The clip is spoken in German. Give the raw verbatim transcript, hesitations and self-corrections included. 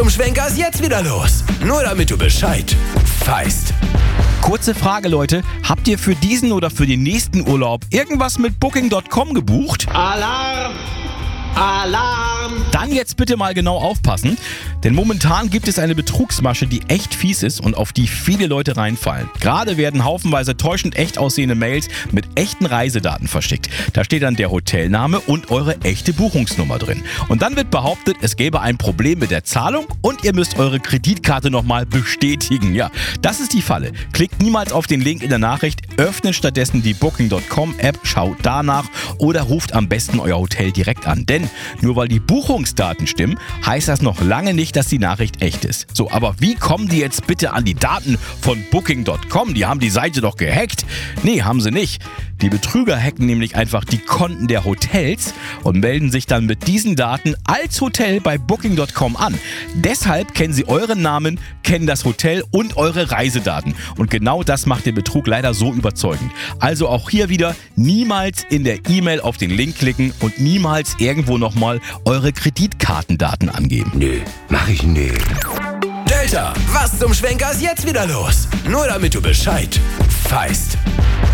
Zum Schwenker ist jetzt wieder los. Nur damit du Bescheid weißt. Kurze Frage, Leute. Habt ihr für diesen oder für den nächsten Urlaub irgendwas mit Booking Punkt com gebucht? Alarm! Alarm! Dann jetzt bitte mal genau aufpassen, denn momentan gibt es eine Betrugsmasche, die echt fies ist und auf die viele Leute reinfallen. Gerade werden haufenweise täuschend echt aussehende Mails mit echten Reisedaten verschickt. Da steht dann der Hotelname und eure echte Buchungsnummer drin. Und dann wird behauptet, es gäbe ein Problem mit der Zahlung und ihr müsst eure Kreditkarte nochmal bestätigen. Ja, das ist die Falle. Klickt niemals auf den Link in der Nachricht, öffnet stattdessen die Booking Punkt com App, schaut danach oder ruft am besten euer Hotel direkt an. Denn nur weil die Buchungsdaten stimmen, heißt das noch lange nicht, dass die Nachricht echt ist. So, aber wie kommen die jetzt bitte an die Daten von Booking Punkt com? Die haben die Seite doch gehackt. Nee, haben sie nicht. Die Betrüger hacken nämlich einfach die Konten der Hotels und melden sich dann mit diesen Daten als Hotel bei Booking Punkt com an. Deshalb kennen sie euren Namen, kennen das Hotel und eure Reisedaten. Und genau das macht den Betrug leider so überzeugend. Also auch hier wieder niemals in der E-Mail auf den Link klicken und niemals irgendwo nochmal eure Kreditkartendaten angeben. Nö, mach ich nicht. Delta, was zum Schwenker ist jetzt wieder los? Nur damit du Bescheid weißt.